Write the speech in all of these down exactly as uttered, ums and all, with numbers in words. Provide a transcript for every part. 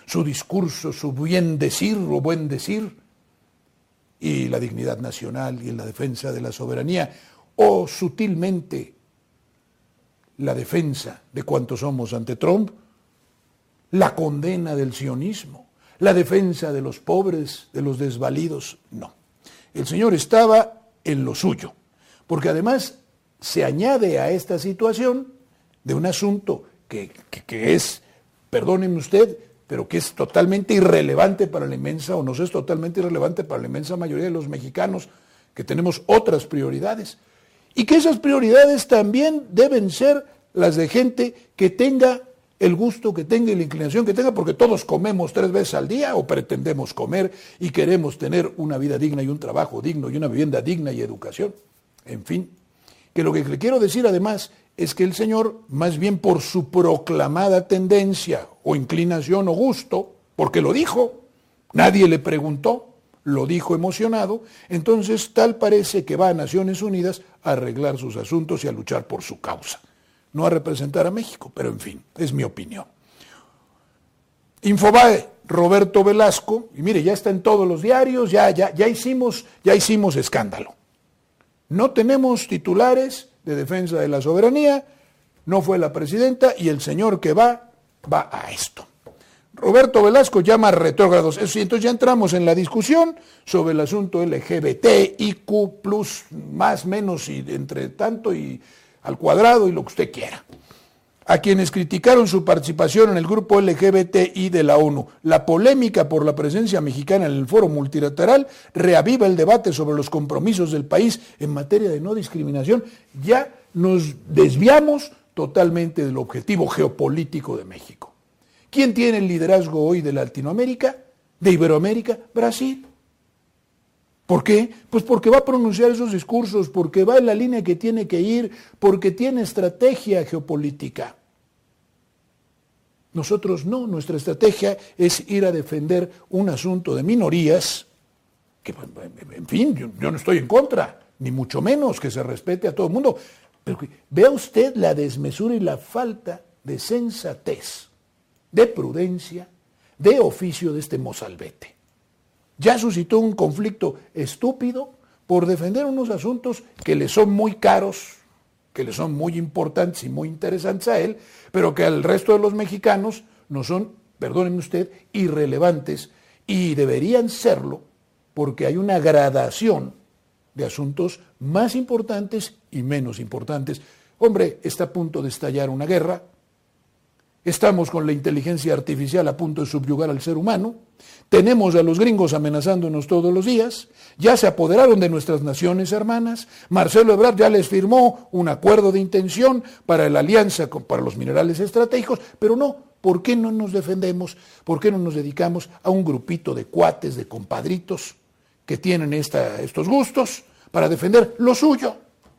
su discurso, su bien decir o buen decir, y la dignidad nacional y la defensa de la soberanía, o sutilmente la defensa de cuantos somos ante Trump, la condena del sionismo, la defensa de los pobres, de los desvalidos. No. El señor estaba en lo suyo, porque además se añade a esta situación de un asunto que, que, que es, perdónenme usted, pero que es totalmente irrelevante para la inmensa, o nos es totalmente irrelevante para la inmensa mayoría de los mexicanos, que tenemos otras prioridades, y que esas prioridades también deben ser las de gente que tenga el gusto, que tenga la inclinación que tenga, porque todos comemos tres veces al día o pretendemos comer y queremos tener una vida digna y un trabajo digno y una vivienda digna y educación. En fin, que lo que le quiero decir además es que el señor, más bien por su proclamada tendencia o inclinación o gusto, porque lo dijo, nadie le preguntó, lo dijo emocionado, entonces tal parece que va a Naciones Unidas a arreglar sus asuntos y a luchar por su causa. No a representar a México, pero en fin, es mi opinión. Infobae, Roberto Velasco, y mire, ya está en todos los diarios, ya, ya, ya, hicimos, ya hicimos escándalo. No tenemos titulares de defensa de la soberanía, no fue la presidenta, y el señor que va, va a esto. Roberto Velasco llama retrógrados. Entonces ya entramos en la discusión sobre el asunto L G B T I Q plus, más, menos, y entre tanto, y al cuadrado y lo que usted quiera. A quienes criticaron su participación en el grupo L G B T I de la ONU. La polémica por la presencia mexicana en el foro multilateral reaviva el debate sobre los compromisos del país en materia de no discriminación. Ya nos desviamos totalmente del objetivo geopolítico de México. ¿Quién tiene el liderazgo hoy de Latinoamérica, de Iberoamérica? Brasil. ¿Por qué? Pues porque va a pronunciar esos discursos, porque va en la línea que tiene que ir, porque tiene estrategia geopolítica. Nosotros no, nuestra estrategia es ir a defender un asunto de minorías, que en fin, yo, yo no estoy en contra, ni mucho menos que se respete a todo el mundo, pero que, vea usted la desmesura y la falta de sensatez, de prudencia, de oficio de este mozalbete. Ya suscitó un conflicto estúpido por defender unos asuntos que le son muy caros, que le son muy importantes y muy interesantes a él, pero que al resto de los mexicanos no son, perdónenme usted, irrelevantes y deberían serlo porque hay una gradación de asuntos más importantes y menos importantes. Hombre, está a punto de estallar una guerra. Estamos con la inteligencia artificial a punto de subyugar al ser humano. Tenemos a los gringos amenazándonos todos los días. Ya se apoderaron de nuestras naciones hermanas. Marcelo Ebrard ya les firmó un acuerdo de intención para la alianza con, para los minerales estratégicos. Pero no, ¿por qué no nos defendemos? ¿Por qué no nos dedicamos a un grupito de cuates, de compadritos que tienen esta, estos gustos para defender lo suyo?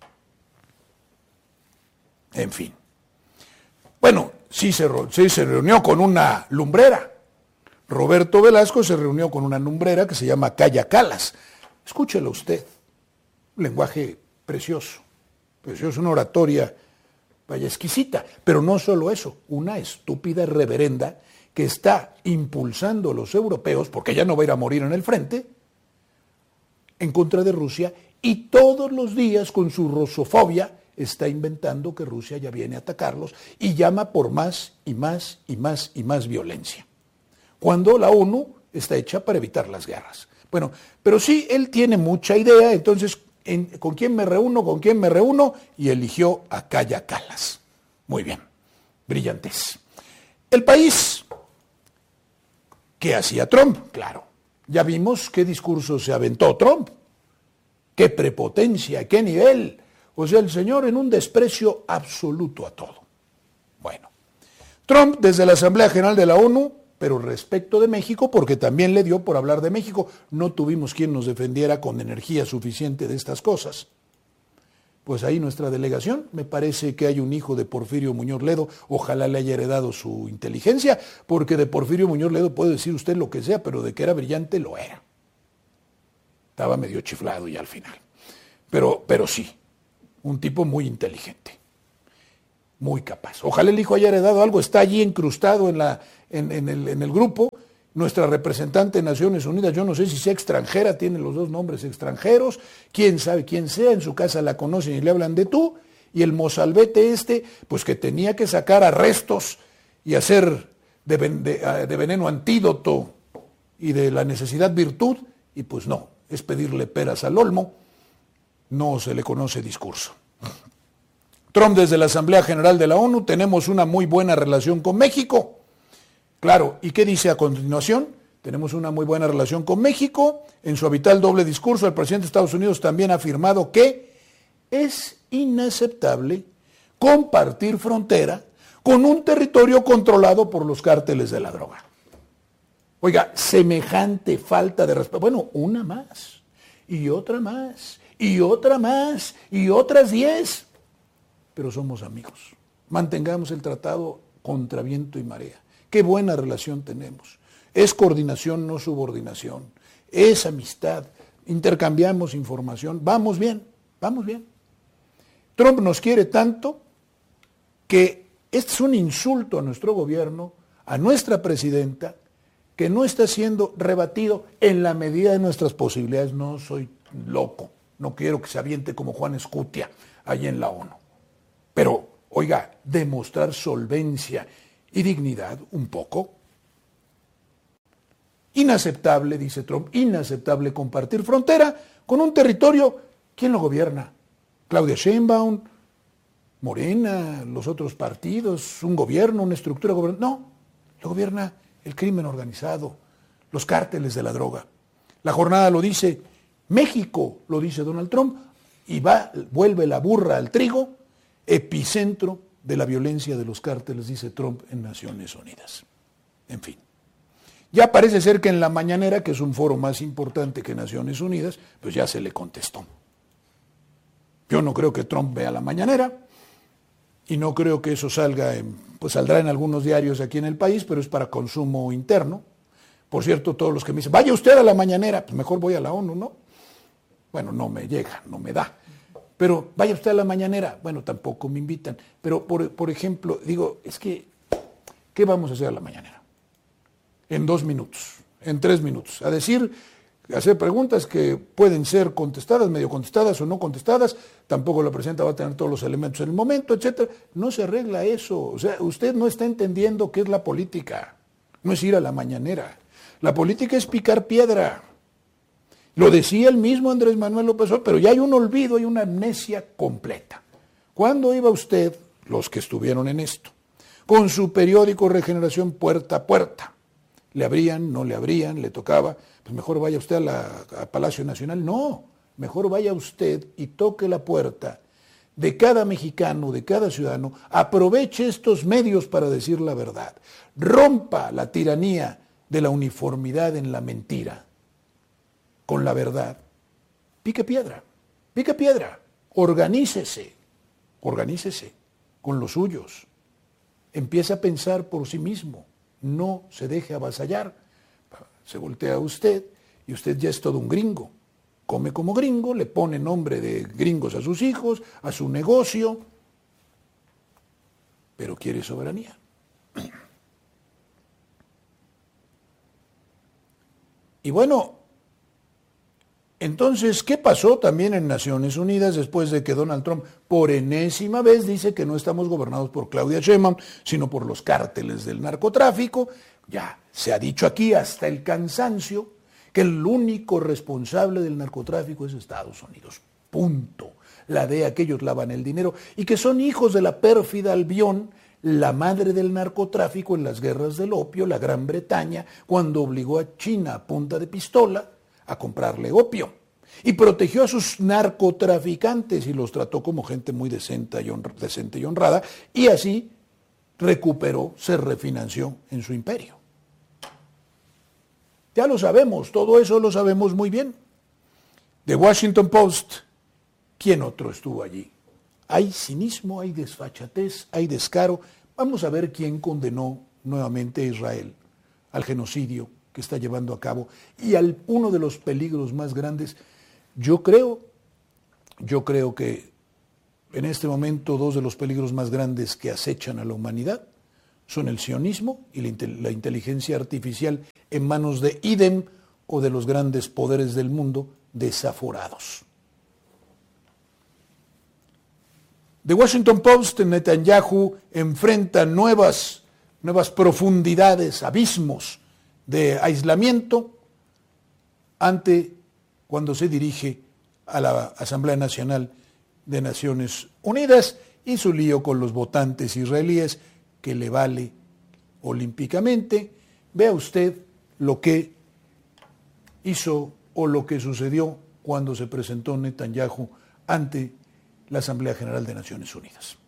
En fin. Bueno, sí se, sí se reunió con una lumbrera. Roberto Velasco se reunió con una lumbrera que se llama Calla Calas. Escúchelo usted. Un lenguaje precioso. Precioso, una oratoria, vaya, exquisita. Pero no solo eso, una estúpida reverenda que está impulsando a los europeos, porque ella no va a ir a morir en el frente, en contra de Rusia, y todos los días con su rusofobia está inventando que Rusia ya viene a atacarlos y llama por más y más y más y más violencia. Cuando la ONU está hecha para evitar las guerras. Bueno, pero sí, él tiene mucha idea, entonces, en, ¿con quién me reúno? ¿Con quién me reúno? Y eligió a Calla Calas. Muy bien, brillantez. El país, ¿qué hacía Trump? Claro, ya vimos qué discurso se aventó Trump, qué prepotencia, qué nivel. O sea, el señor en un desprecio absoluto a todo. Bueno, Trump desde la Asamblea General de la ONU, pero respecto de México, porque también le dio por hablar de México, no tuvimos quien nos defendiera con energía suficiente de estas cosas. Pues ahí nuestra delegación, me parece que hay un hijo de Porfirio Muñoz Ledo, ojalá le haya heredado su inteligencia, porque de Porfirio Muñoz Ledo puede decir usted lo que sea, pero de que era brillante, lo era. Estaba medio chiflado ya al final. Pero, pero sí, un tipo muy inteligente. muy capaz. Ojalá el hijo haya heredado algo, está allí incrustado en, la, en, en, el, en el grupo. Nuestra representante de Naciones Unidas, yo no sé si sea extranjera, tiene los dos nombres extranjeros, quién sabe quién sea, en su casa la conocen y le hablan de tú, y el mozalbete este, pues que tenía que sacar arrestos y hacer de, de, de veneno antídoto y de la necesidad virtud, y pues no, es pedirle peras al olmo, no se le conoce discurso. Trump desde la Asamblea General de la ONU, tenemos una muy buena relación con México. Claro, ¿y qué dice a continuación? Tenemos una muy buena relación con México. En su habitual doble discurso, el presidente de Estados Unidos también ha afirmado que es inaceptable compartir frontera con un territorio controlado por los cárteles de la droga. Oiga, semejante falta de respeto. Bueno, una más, y otra más, y otra más, y otras diez. Pero somos amigos. Mantengamos el tratado contra viento y marea. Qué buena relación tenemos. Es coordinación, no subordinación. Es amistad. Intercambiamos información. Vamos bien, vamos bien. Trump nos quiere tanto que este es un insulto a nuestro gobierno, a nuestra presidenta, que no está siendo rebatido en la medida de nuestras posibilidades. No soy loco. No quiero que se aviente como Juan Escutia allí en la ONU. Pero, oiga, demostrar solvencia y dignidad un poco. Inaceptable, dice Trump, inaceptable compartir frontera con un territorio. ¿Quién lo gobierna? Claudia Sheinbaum, Morena, los otros partidos, un gobierno, una estructura gubernamental. No, lo gobierna el crimen organizado, los cárteles de la droga. La jornada lo dice, México lo dice Donald Trump, y va, vuelve la burra al trigo, epicentro de la violencia de los cárteles, dice Trump en Naciones Unidas. En fin. Ya parece ser que en la mañanera, que es un foro más importante que Naciones Unidas, pues ya se le contestó. Yo no creo que Trump vea la mañanera, y no creo que eso salga, en, pues saldrá en algunos diarios aquí en el país, pero es para consumo interno. Por cierto, todos los que me dicen, vaya usted a la mañanera, pues mejor voy a la ONU, ¿no? Bueno, no me llega, no me da. Pero vaya usted a la mañanera, bueno, tampoco me invitan. Pero, por, por ejemplo, digo, es que, ¿qué vamos a hacer a la mañanera? En dos minutos, en tres minutos. A decir, hacer preguntas que pueden ser contestadas, medio contestadas o no contestadas. Tampoco la presidenta va a tener todos los elementos en el momento, etcétera. No se arregla eso. O sea, usted no está entendiendo qué es la política. No es ir a la mañanera. La política es picar piedra. Lo decía el mismo Andrés Manuel López Obrador, pero ya hay un olvido, hay una amnesia completa. ¿Cuándo iba usted, los que estuvieron en esto, con su periódico Regeneración puerta a puerta? ¿Le abrían, no le abrían, le tocaba? Pues mejor vaya usted a, la, a Palacio Nacional. No, mejor vaya usted y toque la puerta de cada mexicano, de cada ciudadano. Aproveche estos medios para decir la verdad. Rompa la tiranía de la uniformidad en la mentira con la verdad. Pique piedra, pique piedra, organícese, organícese con los suyos. Empiece a pensar por sí mismo, no se deje avasallar. Se voltea a usted y usted ya es todo un gringo. Come como gringo, le pone nombre de gringos a sus hijos, a su negocio, pero quiere soberanía. Y bueno, entonces, ¿qué pasó también en Naciones Unidas después de que Donald Trump por enésima vez dice que no estamos gobernados por Claudia Sheinbaum, sino por los cárteles del narcotráfico? Ya se ha dicho aquí hasta el cansancio que el único responsable del narcotráfico es Estados Unidos. Punto. La D E A que ellos lavan el dinero y que son hijos de la pérfida Albión, la madre del narcotráfico en las guerras del opio, la Gran Bretaña, cuando obligó a China a punta de pistola a comprarle opio y protegió a sus narcotraficantes y los trató como gente muy decente y, honra, decente y honrada, y así recuperó, se refinanció en su imperio. Ya lo sabemos, todo eso lo sabemos muy bien. The Washington Post, ¿quién otro estuvo allí? Hay cinismo, hay desfachatez, hay descaro. Vamos a ver quién condenó nuevamente a Israel al genocidio que está llevando a cabo y al uno de los peligros más grandes. Yo creo, yo creo que En este momento, dos de los peligros más grandes que acechan a la humanidad son el sionismo y la inteligencia artificial en manos de IDEM o de los grandes poderes del mundo desaforados. The Washington Post, Netanyahu enfrenta nuevas, nuevas profundidades, abismos de aislamiento ante cuando se dirige a la Asamblea Nacional de Naciones Unidas y su lío con los votantes israelíes que le vale olímpicamente. Vea usted lo que hizo o lo que sucedió cuando se presentó Netanyahu ante la Asamblea General de Naciones Unidas.